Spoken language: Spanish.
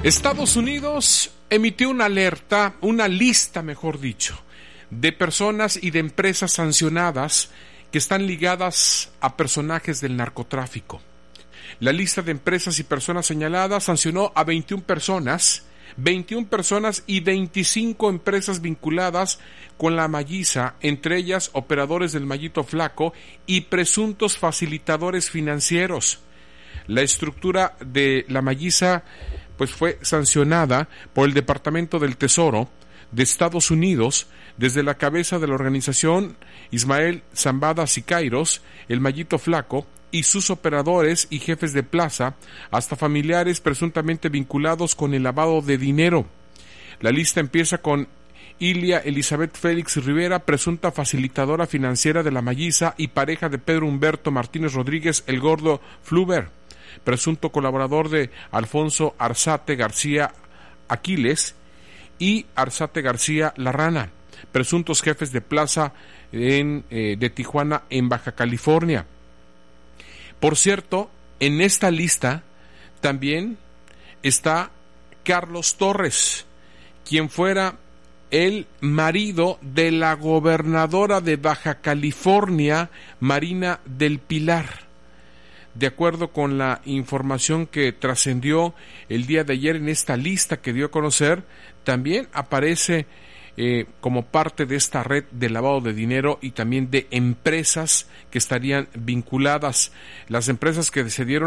Estados Unidos emitió una alerta, una lista, mejor dicho, de personas y de empresas sancionadas que están ligadas a personajes del narcotráfico. La lista de empresas y personas señaladas sancionó a 21 personas y 25 empresas vinculadas con la Malliza, entre ellas operadores del Mallito Flaco y presuntos facilitadores financieros. La estructura de la Malliza fue sancionada por el Departamento del Tesoro de Estados Unidos, desde la cabeza de la organización Ismael Zambada Siqueiros, el Mallito Flaco, y sus operadores y jefes de plaza, hasta familiares presuntamente vinculados con el lavado de dinero. La lista empieza con Ilia Elizabeth Félix Rivera, presunta facilitadora financiera de la Malliza y pareja de Pedro Humberto Martínez Rodríguez, el Gordo Fluber, presunto colaborador de Alfonso Arzate García Aquiles y Arzate García La Rana, presuntos jefes de plaza de Tijuana, en Baja California. Por cierto, en esta lista también está Carlos Torres, quien fuera el marido de la gobernadora de Baja California, Marina del Pilar. De acuerdo con la información que trascendió el día de ayer en esta lista que dio a conocer, también aparece como parte de esta red de lavado de dinero y también de empresas que estarían vinculadas. Las empresas que se dieron